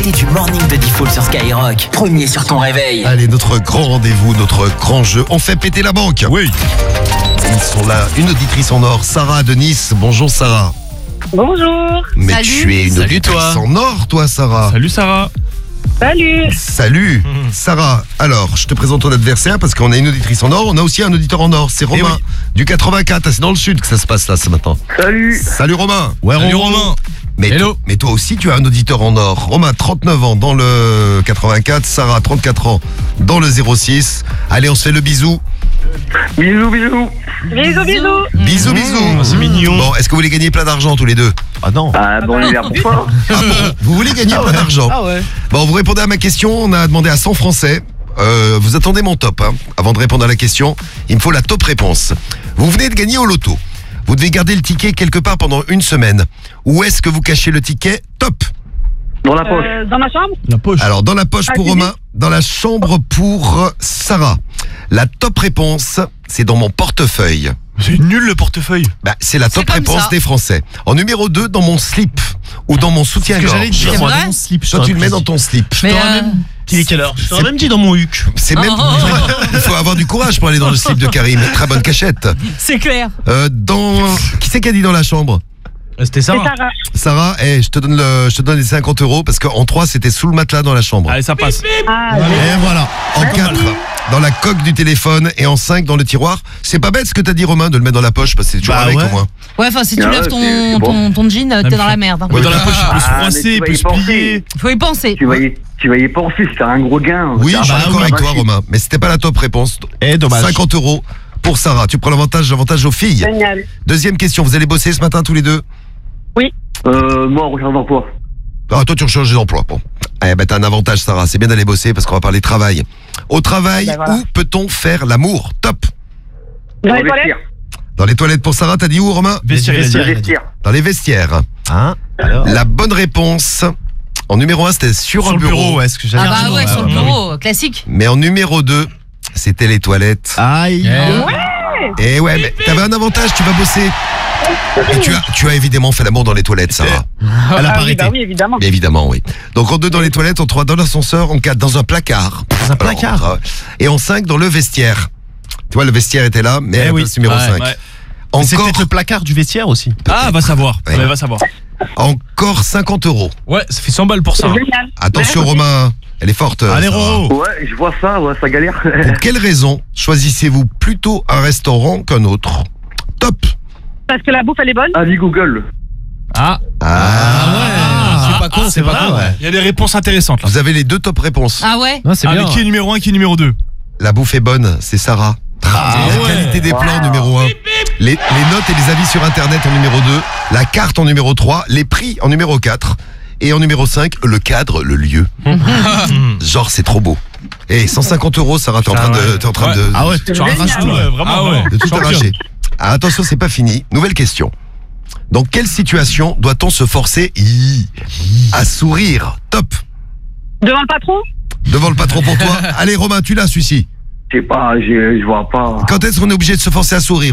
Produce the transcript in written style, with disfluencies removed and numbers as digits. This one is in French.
côté du morning de Default sur Skyrock. Premier sur ton réveil. Allez, notre grand rendez-vous, notre grand jeu. On fait péter la banque. Oui. Ils sont là. Une auditrice en or, Sarah de Nice. Bonjour Sarah. Bonjour. Mais Salut. tu es une Salut, auditrice toi. en or, toi Sarah. Salut Sarah. Salut. Salut. Sarah, alors, je te présente ton adversaire parce qu'on a une auditrice en or. On a aussi un auditeur en or. C'est Romain du 84. C'est dans le sud que ça se passe là ce matin. Salut. Salut Romain. Ouais, Salut Romain. Hello. Mais toi aussi, tu as un auditeur en or. Romain, 39 ans dans le 84. Sarah, 34 ans dans le 06. Allez, on se fait le bisou. Bisous, bisous. Bisous, bisous. Bisous, bisous. C'est mignon. Bon, est-ce que vous voulez gagner plein d'argent tous les deux? Ah non. Ah, bon, on est là pour toi. Ah bon, vous voulez gagner plein d'argent? Ah ouais. Bon, vous répondez à ma question. On a demandé à 100 Français. Vous attendez mon top. Avant de répondre à la question, il me faut la top réponse. Vous venez de gagner au loto. Vous devez garder le ticket quelque part pendant une semaine. Où est-ce que vous cachez le ticket? Top. Dans la poche. Dans ma chambre. La poche. Alors, dans la poche pour Romain, dans la chambre pour Sarah. La top réponse, c'est dans mon portefeuille. C'est nul le portefeuille. Bah, c'est la top comme réponse ça. des Français. En numéro 2, dans mon slip. Ou dans mon soutien-gorge. C'est moi, vrai dans mon slip. Toi, tu le mets dans ton slip. Mais Il est quelle heure? Je t'aurais même dit dans mon huc. C'est même. Il faut avoir du courage pour aller dans le slip de Karim. Très bonne cachette. c'est clair. Qui c'est qui a dit dans la chambre? C'était ça. C'est Sarah. Sarah, je te donne les 50 € parce qu'en 3, c'était sous le matelas dans la chambre. Allez, ça passe. Ah, Et voilà. En 4, dans la coque du téléphone et en 5, dans le tiroir. C'est pas bête ce que t'as dit, Romain, de le mettre dans la poche parce que c'est toujours Bah avec ouais. au moins. Ouais, enfin, si tu Ah lèves ouais, c'est bon. ton jean, t'es dans la merde. Ouais, dans la poche, il peut se Ah, mais froisser, tu il vas peut y se plier. penser. Faut y penser. Tu vas y penser, c'est un gros gain. Oui, C'est un je suis bah, d'accord oui, avec bah, toi, si. Romain. Mais c'était pas la top réponse. Dommage. 50 € pour Sarah. Tu prends l'avantage aux filles. génial. Deuxième question. Vous allez bosser ce matin tous les deux? Moi, recherche d'emploi. Ah, toi, tu recherches d'emploi. Bon. Eh ben, t'as un avantage, Sarah. C'est bien d'aller bosser parce qu'on va parler travail. Au travail, Ben voilà. où peut-on faire l'amour? Top. Dans les le toilettes. vestiaire. Dans les toilettes pour Sarah, t'as dit où, Romain? Vestiaire, Le vestiaire. vestiaire. Dans les vestiaires. Hein? Alors? La bonne réponse, en numéro 1, c'était sur un Sur le bureau, bureau. est-ce que j'allais Ah bah dire? ouais, sur le bureau, classique. Mais en numéro 2, c'était les toilettes. Aïe. Et ouais, mais t'avais un avantage, tu vas bosser. Et tu as évidemment fait l'amour dans les toilettes, Sarah. Elle a Ah pas oui, arrêté. bah oui, évidemment. Bien évidemment, oui. Donc en 2 dans les toilettes, en 3 dans l'ascenseur, en 4 dans un placard. Dans un placard. Alors, et en 5 dans le vestiaire. Tu vois, le vestiaire était là, mais à la place numéro 5. Ouais. C'est Encore, peut-être le placard du vestiaire aussi. Ah, va savoir. Ouais. Ouais, va savoir. encore 50 €. Ouais, ça fait 100 balles pour ça. Génial. Attention, Ouais. Romain. Elle est forte. Allez, Sarah. Roro. Ouais, je vois ça, ouais, ça galère. Pour quelle raison choisissez-vous plutôt un restaurant qu'un autre? Top. Parce que la bouffe, elle est bonne. Avis Google. Ah, C'est pas con, c'est pas con. il y a des réponses intéressantes là. Vous avez les 2 top réponses. Ah ouais. Ah, mais qui est numéro 1, qui est numéro 2? La bouffe est bonne, c'est Sarah. La qualité des plans numéro 1. Les notes et les avis sur internet en numéro 2. La carte en numéro 3. Les prix en numéro 4. Et en numéro 5, le cadre, le lieu. Genre, c'est trop beau. Et 150 €, Sarah, t'es en train de, Ah ouais, Tu arraches tout, ouais, vraiment. Ah ouais. vraiment. de tout Champion. arracher. Ah, attention, c'est pas fini. Nouvelle question. Dans quelle situation doit-on se forcer à sourire? Top. Devant le patron. Devant le patron pour toi. Allez, Romain, tu l'as, celui-ci. Je sais pas, je vois pas. Quand est-ce qu'on est obligé de se forcer à sourire?